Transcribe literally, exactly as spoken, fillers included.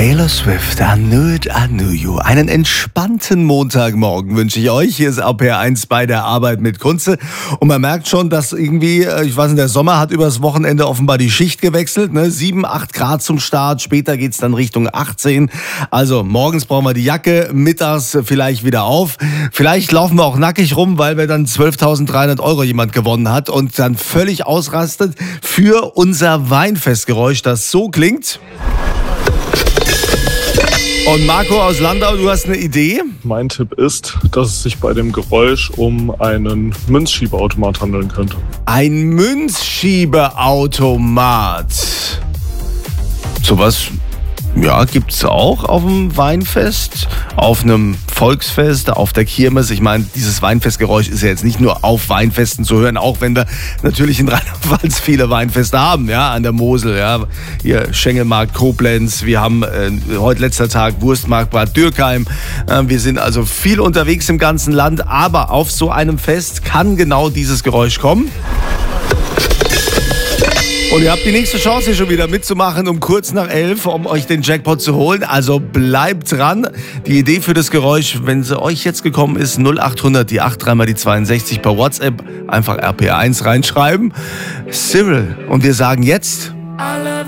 Taylor Swift, I Knew It, I Knew You. Einen entspannten Montagmorgen wünsche ich euch. Hier ist R P R eins bei der Arbeit mit Kunze. Und man merkt schon, dass irgendwie, ich weiß nicht, der Sommer hat übers Wochenende offenbar die Schicht gewechselt. Ne? sieben, acht Grad zum Start, später geht's dann Richtung achtzehn. Also morgens brauchen wir die Jacke, mittags vielleicht wieder auf. Vielleicht laufen wir auch nackig rum, weil wir dann zwölftausenddreihundert Euro jemand gewonnen hat und dann völlig ausrastet für unser Weinfestgeräusch, das so klingt. Und Marco aus Landau, du hast eine Idee? Mein Tipp ist, dass es sich bei dem Geräusch um einen Münzschiebeautomat handeln könnte. Ein Münzschiebeautomat. Sowas, ja, gibt's auch auf dem Weinfest, auf einem Volksfest, auf der Kirmes. Ich meine, dieses Weinfestgeräusch ist ja jetzt nicht nur auf Weinfesten zu hören, auch wenn wir natürlich in Rheinland-Pfalz viele Weinfeste haben, ja, an der Mosel, ja. Hier Schengelmarkt, Koblenz, wir haben äh, heute letzter Tag Wurstmarkt Bad Dürkheim. Äh, wir sind also viel unterwegs im ganzen Land, aber auf so einem Fest kann genau dieses Geräusch kommen. Und ihr habt die nächste Chance hier schon wieder mitzumachen um kurz nach elf, um euch den Jackpot zu holen. Also bleibt dran. Die Idee für das Geräusch, wenn sie euch jetzt gekommen ist, null achthundert, die acht, dreimal die zweiundsechzig per WhatsApp. Einfach R P R eins reinschreiben. Cyril. Und wir sagen jetzt...